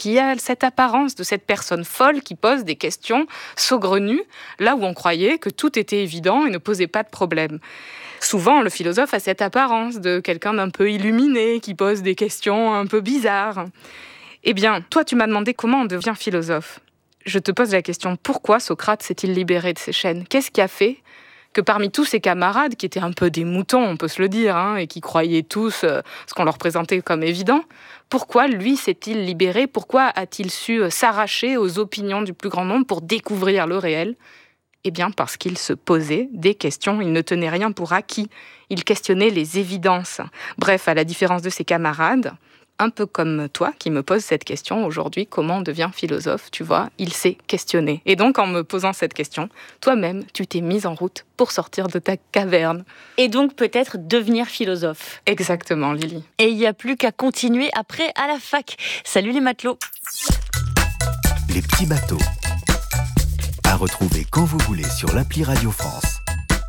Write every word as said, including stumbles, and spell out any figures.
qu'il y a cette apparence de cette personne folle qui pose des questions saugrenues, là où on croyait que tout était évident et ne posait pas de problème. Souvent, le philosophe a cette apparence de quelqu'un d'un peu illuminé, qui pose des questions un peu bizarres. Eh bien, toi, tu m'as demandé comment on devient philosophe. Je te pose la question, pourquoi Socrate s'est-il libéré de ses chaînes ? Qu'est-ce qui a fait que parmi tous ses camarades, qui étaient un peu des moutons, on peut se le dire, hein, et qui croyaient tous euh, ce qu'on leur présentait comme évident, pourquoi lui s'est-il libéré ? Pourquoi a-t-il su euh, s'arracher aux opinions du plus grand nombre pour découvrir le réel ? Eh bien, parce qu'il se posait des questions, il ne tenait rien pour acquis, il questionnait les évidences. Bref, à la différence de ses camarades, un peu comme toi qui me poses cette question aujourd'hui, comment on devient philosophe, tu vois, il s'est questionné. Et donc, en me posant cette question, toi-même, tu t'es mise en route pour sortir de ta caverne. Et donc, peut-être devenir philosophe. Exactement, Lily. Et il n'y a plus qu'à continuer après à la fac. Salut les matelots. Les petits bateaux. À retrouver quand vous voulez sur l'appli Radio France.